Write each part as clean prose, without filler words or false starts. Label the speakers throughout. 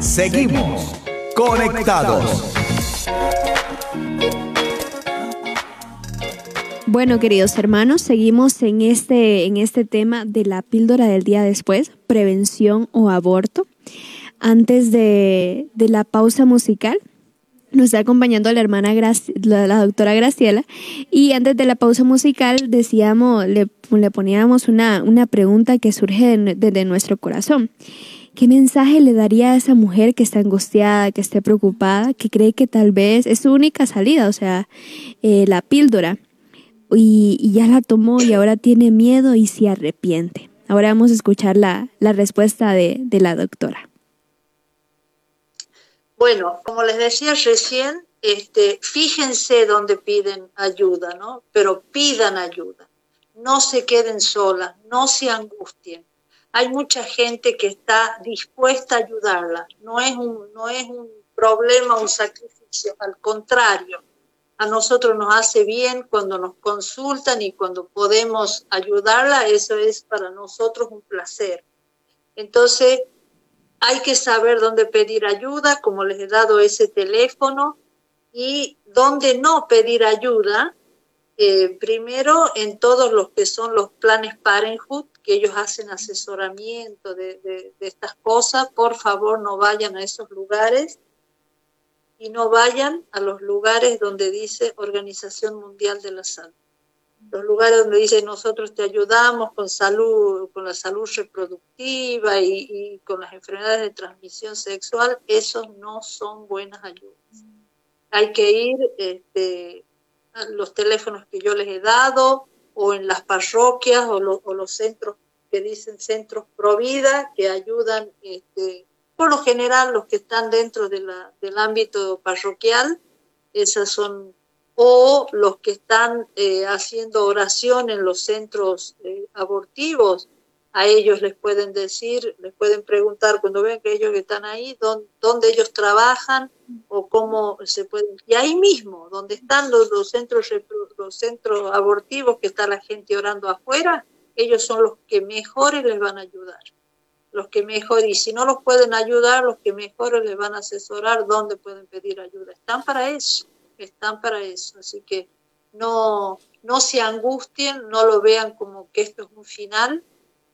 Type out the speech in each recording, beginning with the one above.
Speaker 1: Seguimos conectados.
Speaker 2: Bueno, queridos hermanos, seguimos en este tema de la píldora del día después, prevención o aborto. Antes de la pausa musical, nos está acompañando la hermana la doctora Graciela, y antes de la pausa musical decíamos, le poníamos una pregunta que surge desde nuestro corazón. ¿Qué mensaje le daría a esa mujer que está angustiada, que esté preocupada, que cree que tal vez es su única salida, o sea, la píldora, y ya la tomó y ahora tiene miedo y se arrepiente? Ahora vamos a escuchar la respuesta de la doctora.
Speaker 3: Bueno, como les decía recién, fíjense dónde piden ayuda, ¿no? Pero pidan ayuda. No se queden solas, no se angustien. Hay mucha gente que está dispuesta a ayudarla. No es un problema, un sacrificio. Al contrario, a nosotros nos hace bien cuando nos consultan y cuando podemos ayudarla. Eso es para nosotros un placer. Entonces, hay que saber dónde pedir ayuda, como les he dado ese teléfono, y dónde no pedir ayuda. Primero, en todos los que son los planes Parenthood, que ellos hacen asesoramiento de estas cosas. Por favor, no vayan a esos lugares y no vayan a los lugares donde dice Organización Mundial de la Salud. Los lugares donde dice nosotros te ayudamos con salud, con la salud reproductiva y con las enfermedades de transmisión sexual, esos no son buenas ayudas. Hay que ir a los teléfonos que yo les he dado, o en las parroquias, o los centros que dicen centros Provida, que ayudan, por lo general los que están dentro del ámbito parroquial, esas son, o los que están haciendo oración en los centros abortivos. A ellos les pueden decir, les pueden preguntar cuando ven que ellos que están ahí, dónde ellos trabajan o cómo se pueden. Y ahí mismo, donde están los centros abortivos, que está la gente orando afuera, ellos son los que mejores les van a ayudar. Los que mejor, y si no los pueden ayudar, los que mejores les van a asesorar dónde pueden pedir ayuda. Están para eso. Así que no se angustien, no lo vean como que esto es un final.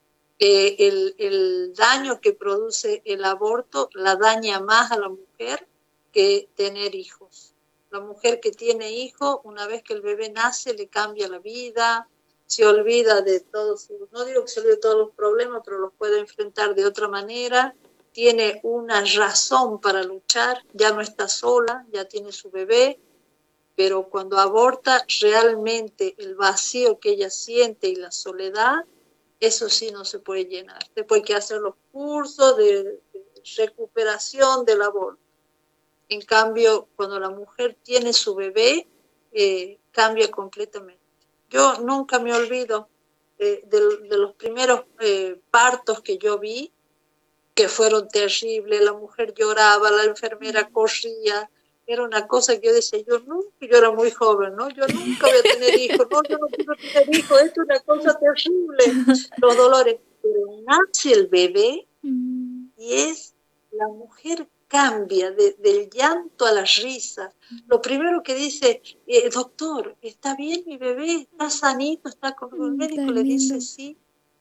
Speaker 3: El daño que produce el aborto la daña más a la mujer que tener hijos. La mujer que tiene hijos, una vez que el bebé nace, le cambia la vida, se olvida de todos, no digo que se olvide de todos los problemas, pero los puede enfrentar de otra manera, tiene una razón para luchar, ya no está sola, ya tiene su bebé. Pero cuando aborta, realmente el vacío que ella siente y la soledad, eso sí no se puede llenar. Después hay que hacer los cursos de recuperación del aborto. En cambio, cuando la mujer tiene su bebé, cambia completamente. Yo nunca me olvido de los primeros partos que yo vi, que fueron terribles. La mujer lloraba, la enfermera corría. Era una cosa que yo decía, yo era muy joven, ¿no? Yo nunca voy a tener hijos, no, yo no quiero tener hijos, esto es una cosa terrible, los dolores. Pero nace el bebé y la mujer cambia del llanto a la risa. Lo primero que dice, doctor, ¿está bien mi bebé? ¿Está sanito? ¿Está con el médico? Le dice sí.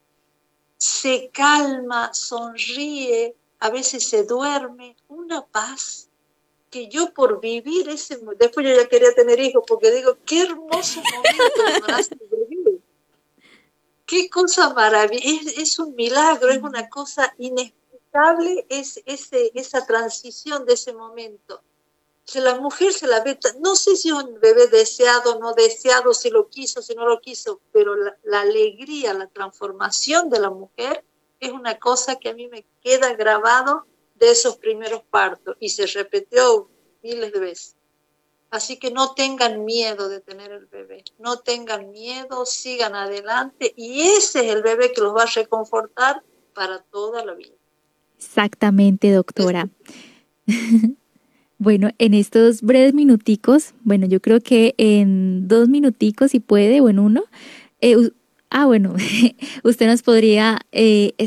Speaker 3: Se calma, sonríe, a veces se duerme, una paz. Que yo por vivir después yo ya quería tener hijos, porque digo, qué hermoso momento cuando nace el bebé. Qué cosa maravillosa, es un milagro, es una cosa inexplicable, esa transición de ese momento. Si la mujer se la ve, no sé si es un bebé deseado, no deseado, si lo quiso, si no lo quiso, pero la alegría, la transformación de la mujer es una cosa que a mí me queda grabado de esos primeros partos, y se repitió miles de veces. Así que no tengan miedo de tener el bebé, no tengan miedo, sigan adelante, y ese es el bebé que los va a reconfortar para toda la vida.
Speaker 4: Exactamente, doctora. Bueno, en estos breves minuticos, bueno, yo creo que en 2 minuticos, si puede, o en 1, bueno, usted nos podría